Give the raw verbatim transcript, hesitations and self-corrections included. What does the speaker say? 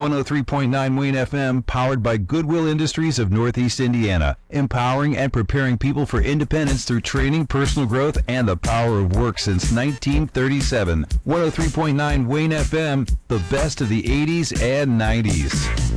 one oh three point nine Wayne F M, powered by Goodwill Industries of Northeast Indiana, empowering and preparing people for independence through training, personal growth, and the power of work since nineteen thirty-seven. one oh three point nine Wayne F M, the best of the eighties and nineties.